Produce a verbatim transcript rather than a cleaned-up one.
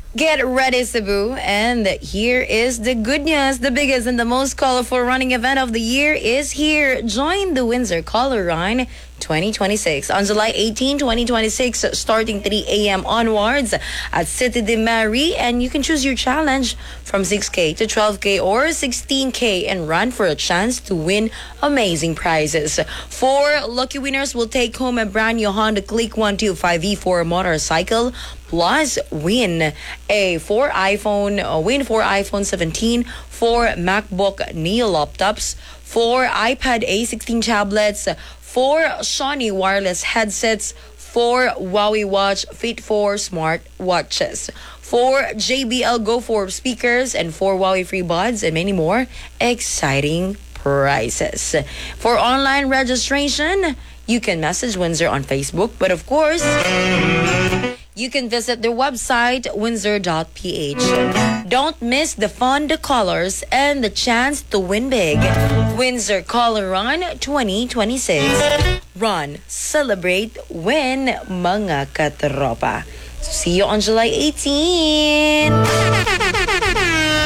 Get ready, Cebu. And here is the good news. The biggest and the most colorful running event of the year is here. Join the Windsor Color Run twenty twenty-six on July eighteenth, twenty twenty-six, starting three a.m. onwards at Cité de Marie. And you can choose your challenge from six K to twelve K or sixteen K and run for a chance to win amazing prizes. Four lucky winners will take home a brand new Honda Click one twenty-five E four motorcycle. Plus, win a four iPhone, uh, win four iPhone seventeen, four MacBook Neo laptops, four iPad A sixteen tablets, four Sony wireless headsets, four Huawei Watch Fit four smart watches, four J B L Go four speakers, and four Huawei free buds, and many more exciting prizes. For online registration, you can message Windsor on Facebook, but of course, you can visit their website, windsor dot p h. Don't miss the fun, the colors, and the chance to win big. Windsor Color Run twenty twenty-six. Run, celebrate, win, mga katropa. So see you on July eighteenth.